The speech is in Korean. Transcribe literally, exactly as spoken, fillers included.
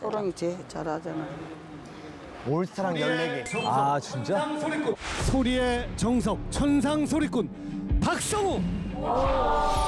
호랑이 제일 잘하잖아. 올스타랑 열네 개. 아 진짜? 소리의 정석 천상 소리꾼 박성우.